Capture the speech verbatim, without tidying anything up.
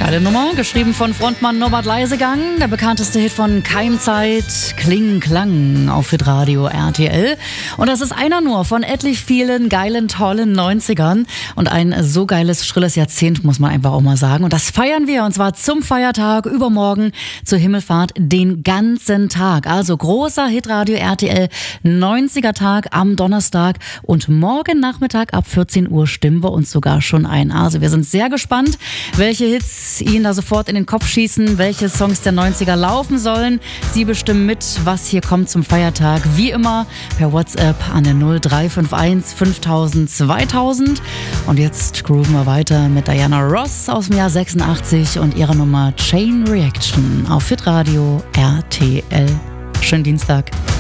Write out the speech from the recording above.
Geile Nummer, geschrieben von Frontmann Norbert Leisegang. Der bekannteste Hit von Keimzeit, Kling Klang auf Hitradio R T L. Und das ist einer nur von etlich vielen geilen, tollen neunzigern. Und ein so geiles, schrilles Jahrzehnt, muss man einfach auch mal sagen. Und das feiern wir, und zwar zum Feiertag übermorgen zur Himmelfahrt den ganzen Tag. Also großer Hitradio R T L neunziger Tag am Donnerstag. Und morgen Nachmittag ab vierzehn Uhr stimmen wir uns sogar schon ein. Also wir sind sehr gespannt, welche Hits Ihnen da sofort in den Kopf schießen, welche Songs der neunziger laufen sollen. Sie bestimmen mit, was hier kommt zum Feiertag. Wie immer per WhatsApp an der null drei fünf eins fünftausend zweitausend. Und jetzt grooven wir weiter mit Diana Ross aus dem Jahr sechsundachtzig und ihrer Nummer Chain Reaction auf Hitradio R T L. Schönen Dienstag.